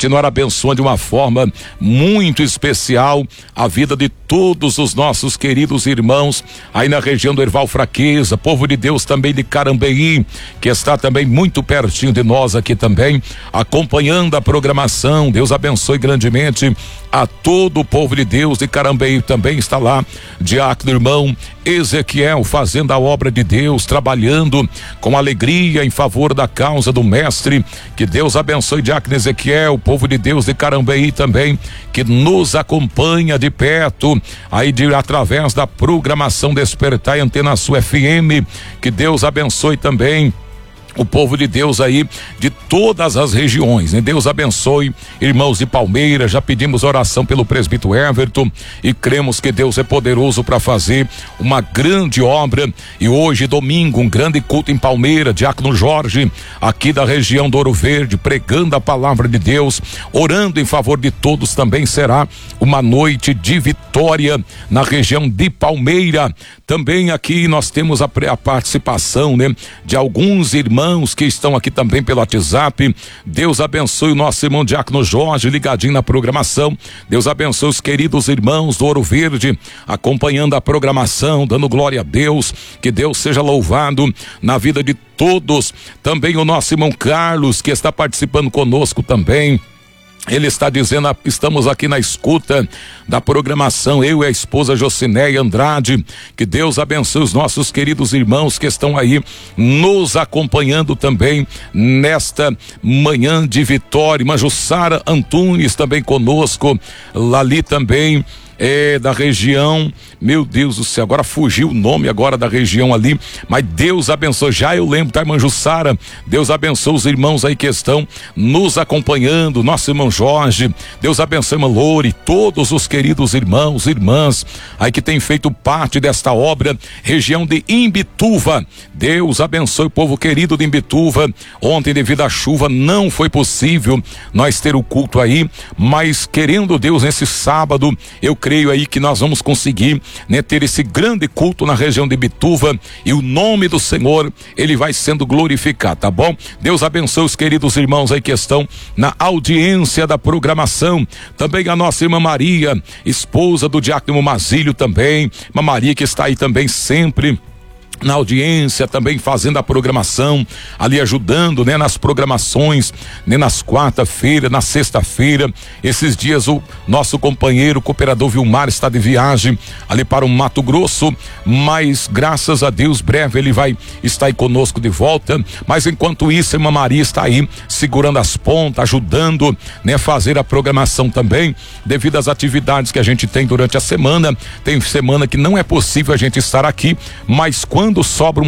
Senhor, abençoa de uma forma muito especial a vida de todos os nossos queridos irmãos aí na região do Erval Fraqueza, povo de Deus também de Carambeí, que está também muito pertinho de nós aqui também, acompanhando a programação. Deus abençoe grandemente a todo o povo de Deus de Carambeí. Também está lá diácono irmão Ezequiel, fazendo a obra de Deus, trabalhando com alegria em favor da causa do mestre. Que Deus abençoe diácono Ezequiel, povo de Deus de Carambeí também, que nos acompanha de perto aí através da programação Despertar e Antena Sul FM. Que Deus abençoe também o povo de Deus aí de todas as regiões, né? Deus abençoe irmãos de Palmeiras. Já pedimos oração pelo presbítero Everton e cremos que Deus é poderoso para fazer uma grande obra. E hoje, domingo, um grande culto em Palmeiras, diácono Jorge, aqui da região do Ouro Verde, pregando a palavra de Deus, orando em favor de todos. Também será uma noite de vitória na região de Palmeira. Também aqui nós temos a participação, né, de alguns irmãos que estão aqui também pelo WhatsApp. Deus abençoe o nosso irmão diácono Jorge, ligadinho na programação. Deus abençoe os queridos irmãos do Ouro Verde, acompanhando a programação, dando glória a Deus. Que Deus seja louvado na vida de todos. Também o nosso irmão Carlos, que está participando conosco também. Ele está dizendo: estamos aqui na escuta da programação, eu e a esposa Jocinéia Andrade. Que Deus abençoe os nossos queridos irmãos que estão aí nos acompanhando também nesta manhã de vitória. Irmã Jussara Antunes também conosco, ali também da região, meu Deus do céu, agora fugiu o nome agora da região ali, mas Deus abençoe. Já eu lembro, tá, irmã Jussara? Deus abençoe os irmãos aí que estão nos acompanhando, nosso irmão Jorge. Deus abençoe, irmã Lore, todos os queridos irmãos, irmãs aí que tem feito parte desta obra, região de Imbituva. Deus abençoe o povo querido de Imbituva. Ontem, devido à chuva, não foi possível nós ter o culto aí, mas querendo Deus, nesse sábado, eu creio aí que nós vamos conseguir, né, ter esse grande culto na região de Imbituva, e o nome do Senhor, ele vai sendo glorificado, tá bom? Deus abençoe os queridos irmãos aí que estão na audiência da programação. Também a nossa irmã Maria, esposa do diácono Mazílio também, irmã Maria que está aí também sempre na audiência, também fazendo a programação, ali ajudando, né, nas programações, né, nas quarta-feira, na sexta-feira. Esses dias o nosso companheiro, o cooperador Vilmar, está de viagem ali para o Mato Grosso, mas graças a Deus, breve ele vai estar aí conosco de volta. Mas enquanto isso, a irmã Maria está aí segurando as pontas, ajudando, né, fazer a programação também, devido às atividades que a gente tem durante a semana. Tem semana que não é possível a gente estar aqui, mas quando sobra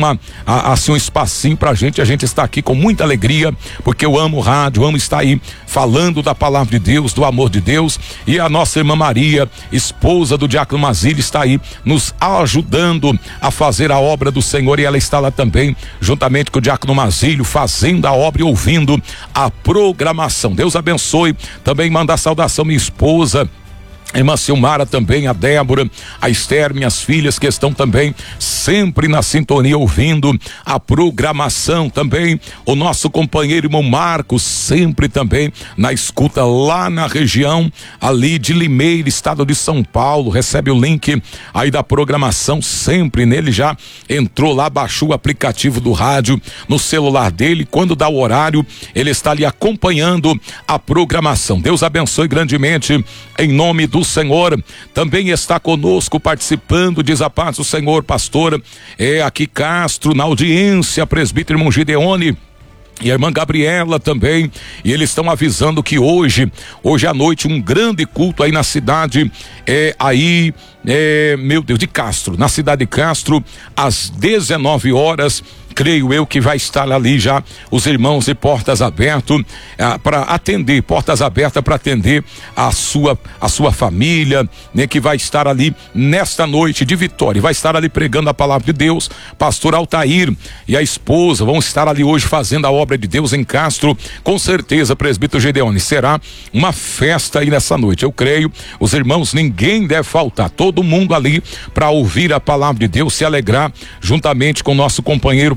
um espacinho pra gente, a gente está aqui com muita alegria, porque eu amo o rádio, amo estar aí falando da palavra de Deus, do amor de Deus. E a nossa irmã Maria, esposa do diácono Mazílio, está aí nos ajudando a fazer a obra do Senhor, e ela está lá também, juntamente com o diácono Mazílio, fazendo a obra e ouvindo a programação. Deus abençoe. Também mandar saudação minha esposa, a irmã Silmara também, a Débora, a Esther, minhas filhas que estão também sempre na sintonia ouvindo a programação. Também o nosso companheiro irmão Marcos, sempre também na escuta lá na região ali de Limeira, estado de São Paulo. Recebe o link aí da programação sempre nele, já entrou lá, baixou o aplicativo do rádio no celular dele, quando dá o horário ele está ali acompanhando a programação. Deus abençoe grandemente em nome do Senhor. Também está conosco participando, diz a paz do Senhor, pastora aqui Castro, na audiência, presbítero irmão Gideone e a irmã Gabriela também, e eles estão avisando que hoje à noite, um grande culto aí na cidade, meu Deus, de Castro, na cidade de Castro, às 19 horas, creio eu que vai estar ali já os irmãos de Portas Abertas para atender, Portas Abertas para atender a sua família, né, que vai estar ali nesta noite de vitória, vai estar ali pregando a palavra de Deus. Pastor Altair e a esposa vão estar ali hoje fazendo a obra de Deus em Castro. Com certeza, presbítero Gedeone, será uma festa aí nessa noite. Eu creio, os irmãos, ninguém deve faltar, todo mundo ali para ouvir a palavra de Deus, se alegrar juntamente com o nosso companheiro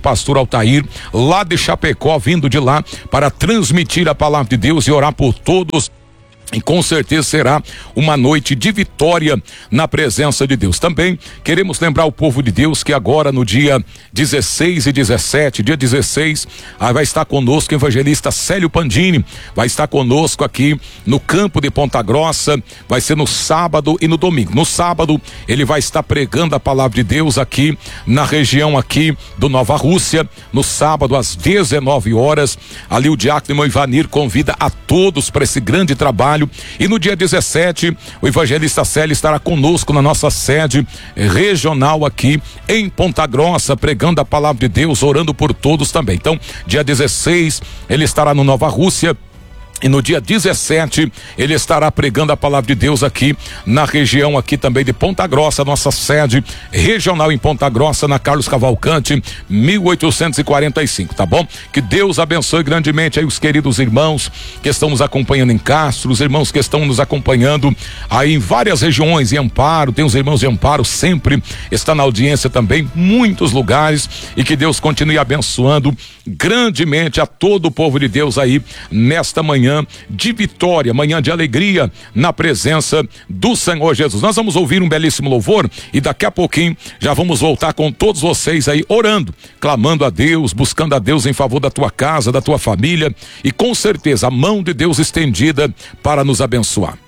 pastor Altair, lá de Chapecó, vindo de lá para transmitir a palavra de Deus e orar por todos. E com certeza será uma noite de vitória na presença de Deus. Também queremos lembrar o povo de Deus que agora no dia 16 e 17, dia 16, vai estar conosco o evangelista Célio Pandini, vai estar conosco aqui no campo de Ponta Grossa, vai ser no sábado e no domingo. No sábado ele vai estar pregando a palavra de Deus aqui na região aqui do Nova Rússia, no sábado às 19 horas, ali o diácono Ivanir convida a todos para esse grande trabalho. E no dia 17, o evangelista Célio estará conosco na nossa sede regional aqui em Ponta Grossa, pregando a palavra de Deus, orando por todos também. Então, dia 16, ele estará no Nova Rússia. E no dia 17 ele estará pregando a palavra de Deus aqui na região aqui também de Ponta Grossa, nossa sede regional em Ponta Grossa, na Carlos Cavalcante 1845, tá bom? Que Deus abençoe grandemente aí os queridos irmãos que estão nos acompanhando em Castro, os irmãos que estão nos acompanhando aí em várias regiões, em Amparo, tem os irmãos de Amparo, sempre está na audiência também, muitos lugares, e que Deus continue abençoando grandemente a todo o povo de Deus aí nesta manhã de vitória, manhã de alegria na presença do Senhor Jesus. Nós vamos ouvir um belíssimo louvor e daqui a pouquinho já vamos voltar com todos vocês aí orando, clamando a Deus, buscando a Deus em favor da tua casa, da tua família, e com certeza a mão de Deus estendida para nos abençoar.